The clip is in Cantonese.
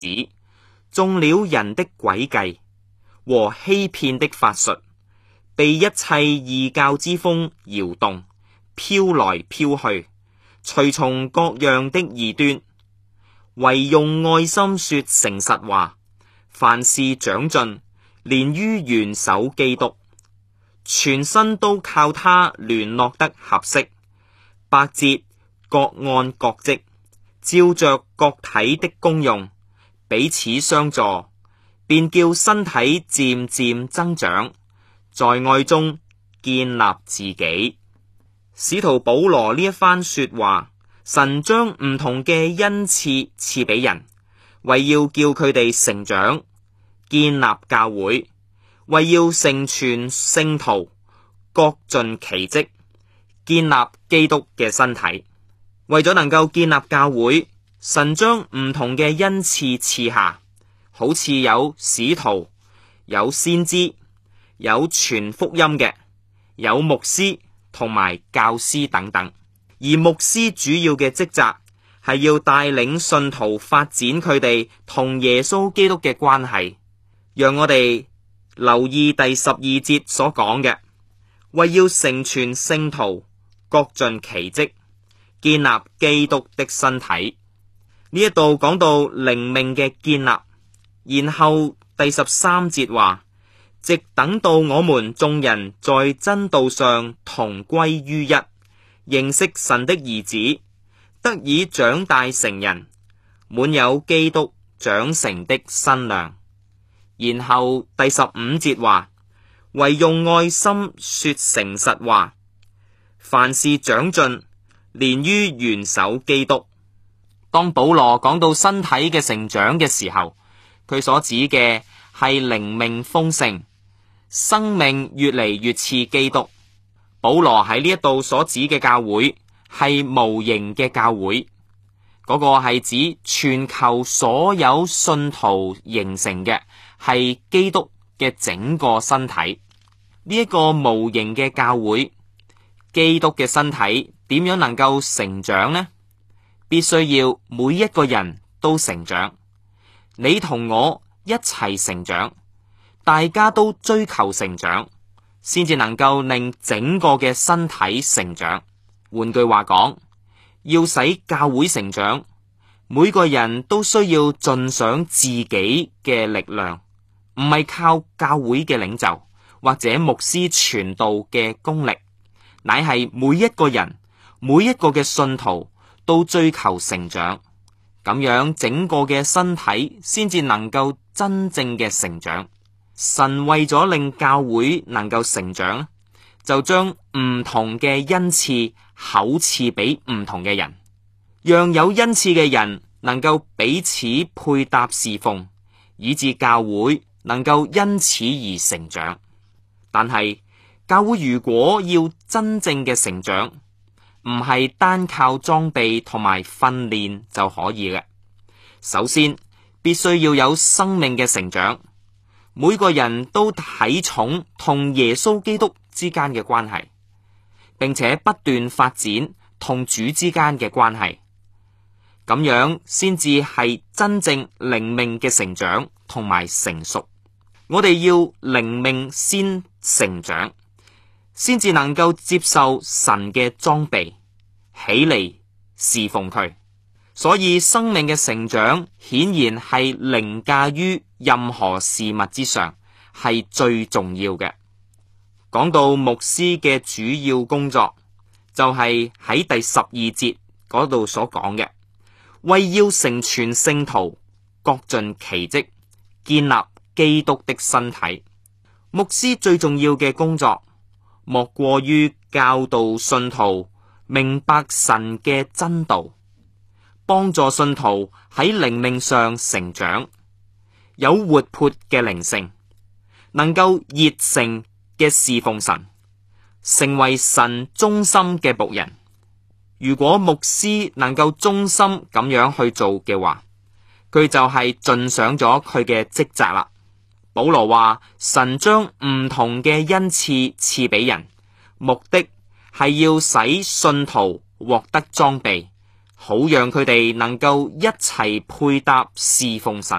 子，中了人的詭計和欺騙的法術，被一切異教之風搖動，飄來飄去，隨從各樣的異端，惟用愛心說誠實話，凡事長進，連於元首基督，全身都靠他聯絡得合適，百節各按各職，照着各體的功用，彼此相助，便叫身體漸漸增長，在愛中建立自己。使徒保羅呢一番說話，神將唔同嘅恩賜賜俾人，為要叫佢哋成長，建立教會，為要成全聖徒，各盡其職，建立基督嘅身體。為咗能夠建立教會，神將唔同嘅恩賜賜下，好似有使徒、有先知、有傳福音嘅、有牧師同埋教師等等。而牧師主要嘅職責係要帶領信徒發展佢哋同耶穌基督嘅關係。讓我哋留意第12節所講嘅，為要成全聖徒，各盡其職，建立基督的身體。呢一度講到靈命嘅建立，然後第13節話，直等到我們眾人在真道上同歸於一，認識神的兒子，得以長大成人，滿有基督長成的身量。然後第15節話，惟用愛心說誠實話，凡事長進，連於元首基督。當保羅講到身體嘅成長嘅時候，佢所指嘅係靈命豐盛，生命越嚟越似基督。保羅喺呢一度所指嘅教會係無形嘅教會，嗰個係指全球所有信徒形成嘅係基督嘅整個身體。呢一個無形嘅教會，基督嘅身體點樣能夠成長呢？必須要每一個人都成長，你同我一齊成長，大家都追求成長，先至能夠令整個嘅身體成長。換句話講，要使教會成長，每個人都需要盡上自己嘅力量，唔係靠教會嘅領袖或者牧師傳道嘅功力，乃係每一個人，每一個嘅信徒都追求成長，咁樣整個嘅身體先至能夠真正嘅成長。神為咗令教會能夠成長，就將唔同嘅恩賜厚賜俾唔同嘅人，讓有恩賜嘅人能夠彼此配搭侍奉，以致教會能夠因此而成長。但係教會如果要真正嘅成長，唔係單靠裝備同埋訓練就可以嘅。首先必須要有生命嘅成長，每個人都睇重同耶穌基督之間嘅關係，並且不斷發展同主之間嘅關係，咁樣先至係真正靈命嘅成長同埋成熟。我哋要靈命先成長，先至能夠接受神嘅裝備，起嚟侍奉佢。所以生命嘅成長顯然係凌駕於任何事物之上，係最重要嘅。講到牧師嘅主要工作，就係喺第12節嗰度所講嘅，為要成全聖徒，各盡其職，建立基督的身體。牧師最重要嘅工作，莫過於教導信徒明白神嘅真道，幫助信徒喺靈命上成長，有活潑嘅靈性，能夠熱誠嘅侍奉神，成為神忠心嘅僕人。如果牧師能夠忠心咁樣去做嘅話，佢就係盡上咗佢嘅職責啦。保羅話神將唔同嘅恩賜賜俾人，目的係要使信徒獲得裝備， 好讓佢哋能夠一齊配搭侍奉神。